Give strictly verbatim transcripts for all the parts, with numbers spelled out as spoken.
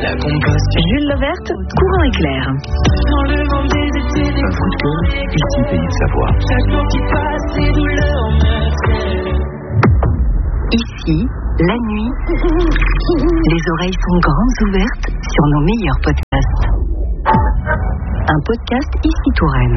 La compassion. Jules Levert, Courant Éclair. Dans le vent des étés, des un coup de cœur, ici Pays de Savoie. chaque jour qui passe, les douleurs me Ici, la nuit, les oreilles sont grandes ouvertes sur nos meilleurs podcasts. Un podcast Ici Touraine.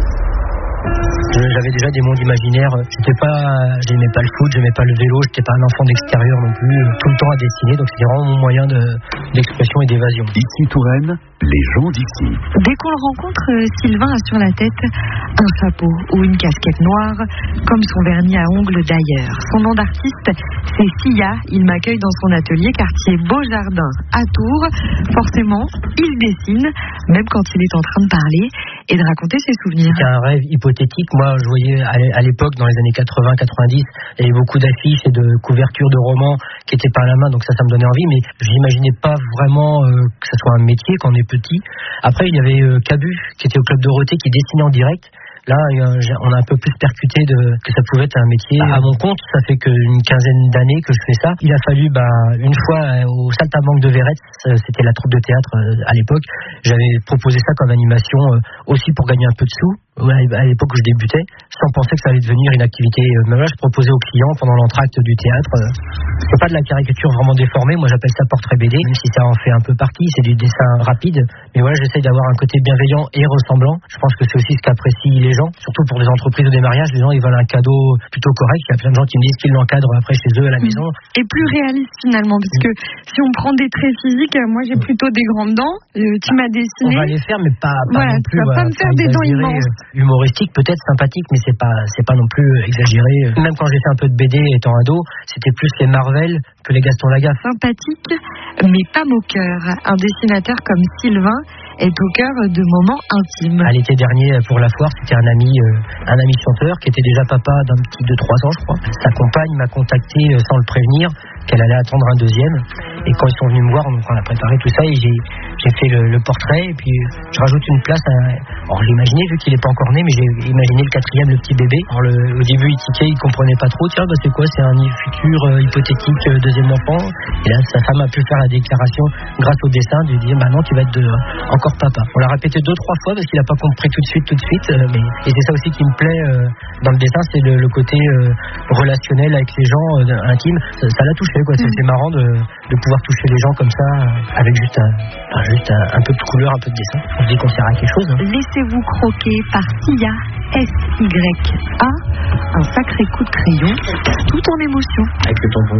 J'avais déjà des mondes imaginaires. J'étais pas, j'aimais pas le foot, j'aimais pas le vélo, j'étais pas un enfant d'extérieur non plus. Tout le temps à dessiner, donc c'était vraiment mon moyen de, d'expression et d'évasion. Ici Touraine, les gens d'ici. Dès qu'on le rencontre, Sylvain a sur la tête un chapeau ou une casquette noire, comme son vernis à ongles d'ailleurs. Son nom d'artiste, c'est Sia. Il m'accueille dans son atelier quartier Beaujardin à Tours. Forcément, il dessine, même quand il est en train de parler et de raconter ses souvenirs. C'était un rêve hypothétique. Moi, je voyais à l'époque, dans les années quatre-vingts quatre-vingt-dix, il y avait beaucoup d'affiches et de couvertures de romans qui étaient pas à la main, donc ça, ça me donnait envie, mais je n'imaginais pas vraiment euh, que ça soit un métier quand on est petit. Après, il y avait euh, Cabu, qui était au Club Dorothée, qui dessinait en direct. Là, on a un peu plus percuté de, que ça pouvait être un métier. À mon compte, ça fait qu'une quinzaine d'années que je fais ça. Il a fallu, bah, une fois au Saltimbanque de Verrette, c'était la troupe de théâtre à l'époque, j'avais proposé ça comme animation aussi pour gagner un peu de sous. À l'époque où je débutais, sans penser que ça allait devenir une activité. Mais là, je proposais aux clients pendant l'entracte du théâtre. C'est pas de la caricature vraiment déformée. Moi, j'appelle ça portrait B D, même si ça en fait un peu partie. C'est du dessin rapide. Mais voilà, j'essaie d'avoir un côté bienveillant et ressemblant. Je pense que c'est aussi ce qu'apprécient les gens, surtout pour des entreprises ou des mariages. Les gens, ils veulent un cadeau plutôt correct. Il y a plein de gens qui me disent qu'ils l'encadrent après chez eux à la maison. Et plus réaliste finalement, parce que si on prend des traits physiques, moi j'ai plutôt des grandes dents. Euh, tu m'as dessiné. On va les faire, mais pas, pas voilà, non plus. Tu vas voilà, pas me faire des dents immenses. Humoristique, peut-être sympathique, mais c'est pas, c'est pas non plus exagéré. Même quand j'ai fait un peu de B D étant ado, c'était plus les Marvel que les Gaston Lagaffe. Sympathique, mais pas moqueur. Un dessinateur comme Sylvain est au cœur de moments intimes. À l'été dernier, pour la foire, c'était un ami, euh, un ami chanteur qui était déjà papa d'un petit de trois ans, je crois. Sa compagne m'a contacté euh, sans le prévenir qu'elle allait attendre un deuxième. Et quand ils sont venus me voir, on a préparé tout ça et j'ai, j'ai fait le, le portrait. Et puis, je rajoute une place à... Alors, je l'imaginais, vu qu'il n'est pas encore né, mais j'ai imaginé le quatrième, le petit bébé. Alors, le, au début, il tiquait, il comprenait pas trop. Tiens, bah, c'est quoi? C'est un futur euh, hypothétique euh, deuxième enfant. Et là, sa femme a pu faire la déclaration, grâce au dessin, de dire, bah non, tu vas être de, euh, encore papa. On l'a répété deux, trois fois parce qu'il n'a pas compris tout de suite, tout de suite. Euh, mais, et c'est ça aussi qui me plaît euh, dans le dessin, c'est le, le côté euh, relationnel avec les gens, euh, intime. Ça, ça l'a touché, quoi. C'est, c'est marrant de, de pouvoir toucher les gens comme ça, euh, avec juste, un, enfin, juste un, un peu de couleur, un peu de dessin. On se dit qu'on sert à quelque chose. Hein. Laissez-vous croquer par Sia, S Y A, un sacré coup de crayon, tout en émotion. Avec le tampon.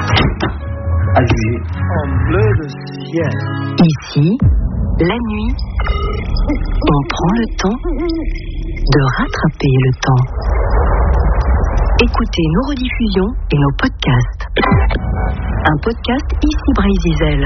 Allumé. En bleu de ciel. Ici, la nuit, on prend le temps de rattraper le temps. Écoutez nos rediffusions et nos podcasts. Un podcast Ici Brésil.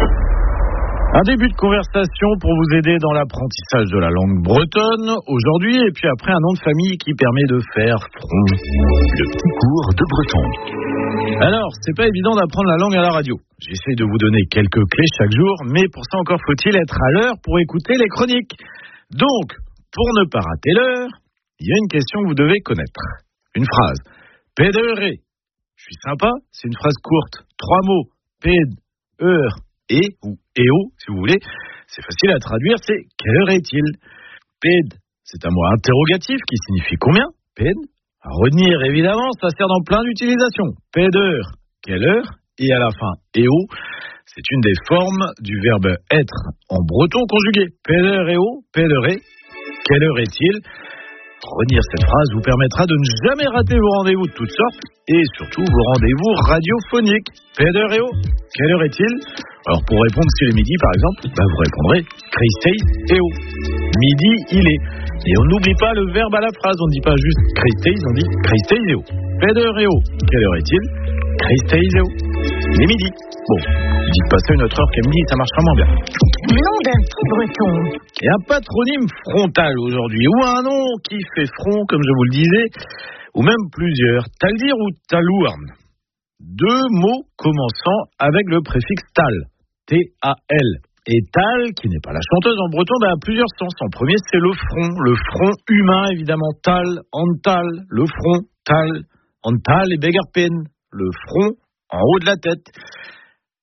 Un début de conversation pour vous aider dans l'apprentissage de la langue bretonne aujourd'hui, et puis après un nom de famille qui permet de faire front. Le petit cours de breton. Alors, c'est pas évident d'apprendre la langue à la radio. J'essaie de vous donner quelques clés chaque jour, mais pour ça encore faut-il être à l'heure pour écouter les chroniques. Donc, pour ne pas rater l'heure, il y a une question que vous devez connaître. Une phrase. Pédéré. Je suis sympa, c'est une phrase courte. Trois mots. Péd, heure, et, ou éo, si vous voulez. C'est facile à traduire, c'est quelle heure est-il? Péd, c'est un mot interrogatif qui signifie combien? Péd. À retenir, évidemment, ça sert dans plein d'utilisations. Pédeur, quelle heure? Et à la fin, éo, c'est une des formes du verbe être en breton conjugué. Pédeur, éo, pédéré. Quelle heure est-il? Retenir cette phrase vous permettra de ne jamais rater vos rendez-vous de toutes sortes et surtout vos rendez-vous radiophoniques. Pédeur et oh, quelle heure est-il? Alors pour répondre si c'est midi par exemple, bah vous répondrez Christei et oh. Midi il est. Et on n'oublie pas le verbe à la phrase, on ne dit pas juste Christei, on dit Christei et oh. Pédeur et oh, quelle heure est-il? Christei et oh. Il est midi. Bon, dites pas ça une autre heure qu'à midi, ça marchera moins bien. Nom d'un petit breton. Et un patronyme frontal aujourd'hui, ou un nom qui fait front, comme je vous le disais, ou même plusieurs. Taldir ou Talouarn. Deux mots commençant avec le préfixe tal, T A L. Et tal, qui n'est pas la chanteuse en breton, ben, a plusieurs sens. En premier, c'est le front, le front humain, évidemment, tal, antal, le front, tal, antal et begarpen, le front en haut de la tête.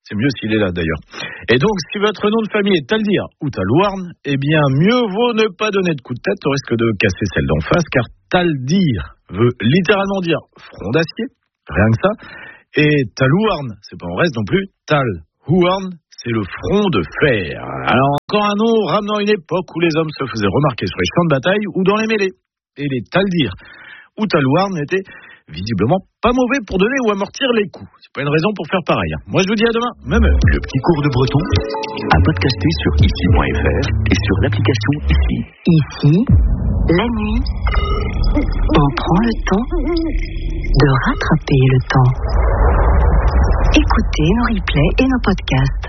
C'est mieux s'il est là d'ailleurs. Et donc, si votre nom de famille est Taldir ou Talouarn, eh bien, mieux vaut ne pas donner de coup de tête au risque de casser celle d'en face, car Taldir veut littéralement dire front d'acier, rien que ça. Et Talouarn, c'est pas en reste non plus, Talhouarn, c'est le front de fer. Alors, encore un nom ramenant une époque où les hommes se faisaient remarquer sur les champs de bataille ou dans les mêlées. Et les Taldir ou Talouarn étaient visiblement pas mauvais pour donner ou amortir les coups. C'est pas une raison pour faire pareil. Hein. Moi, je vous dis à demain, même heure. Le petit cours de breton à podcaster sur ici point f r et sur l'application Ici. Ici, la nuit, on prend le temps de rattraper le temps. Écoutez nos replays et nos podcasts.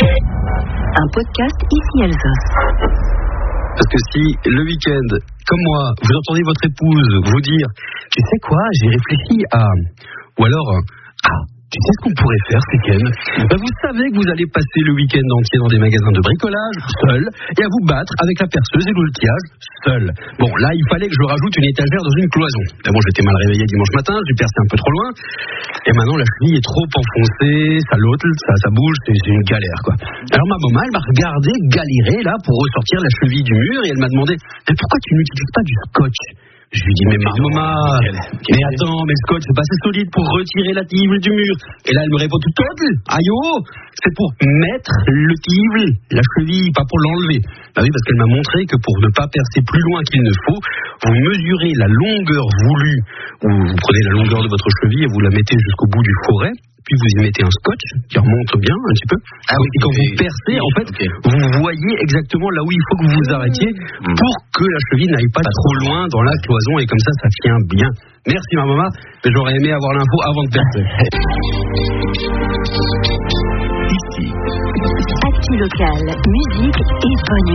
Un podcast Ici Alsace. Parce que si le week-end, comme moi, vous entendez votre épouse vous dire « Tu sais quoi, j'ai réfléchi à... » ou alors « Ah, tu sais ce qu'on pourrait faire ce week-end ?» ben vous savez que vous allez passer le week-end entier dans des magasins de bricolage, seul, et à vous battre avec la perceuse et l'outillage, seul. Bon, là, il fallait que je rajoute une étagère dans une cloison. D'abord, j'étais mal réveillé dimanche matin, j'ai percé un peu trop loin, et maintenant, la cheville est trop enfoncée, ça l'ôte, ça, ça bouge, c'est, c'est une galère, quoi. Alors, ma maman, elle m'a regardé galérer, là, pour ressortir la cheville du mur, et elle m'a demandé « Mais pourquoi tu n'utilises pas du scotch ?» Je lui dis, mais maman, mais attends, mais le scotch, c'est pas assez solide pour retirer la tive du mur. Et là, elle me répond tout total, aïe oh, c'est pour mettre le tive, la cheville, pas pour l'enlever. Bah oui, parce qu'elle m'a montré que pour ne pas percer plus loin qu'il ne faut, vous mesurez la longueur voulue, ou vous prenez la longueur de votre cheville et vous la mettez jusqu'au bout du forêt. Puis vous y mettez un scotch qui remonte bien un petit peu. Ah oui, et quand vous percez, en fait, okay. vous voyez exactement là où il faut que vous vous arrêtiez mmh. pour que la cheville n'aille pas, pas trop loin dans la cloison et comme ça, ça tient bien. Merci ma maman, mais j'aurais aimé avoir l'info avant de percer. Ici. Actu local, musique et bonne